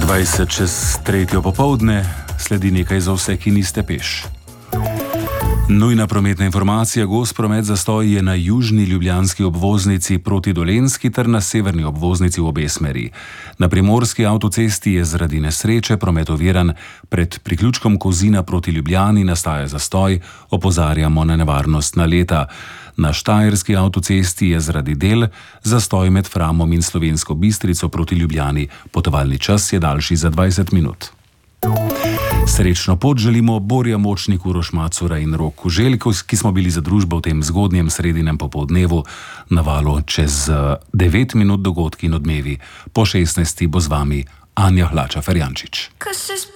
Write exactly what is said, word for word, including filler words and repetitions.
dvajset čez tretjo popoldne, sledi nekaj za vse, ki niste peš. Nujna prometna informacija: gost promet zastoj je na južni ljubljanski obvoznici proti Dolenjski ter na severni obvoznici v obe smeri. Na primorski avtocesti je zaradi nesreče promet oviran pred priključkom Kozina proti Ljubljani, nastaja zastoj, opozarjamo na nevarnost naleta. Na štajerski avtocesti je zaradi del zastoj med Framom in Slovensko Bistrico proti Ljubljani. Potovalni čas je daljši za dvajset minut. Srečno pot želimo Borja Močnik, Uroš Macura in Rok Kuželj, ki smo bili za družbo v tem zgodnjem sredinem popoldnevu. Na valu čez devet minut dogodki in odmevi. Po šestnajsti bo z vami Anja Hlača Ferjančič.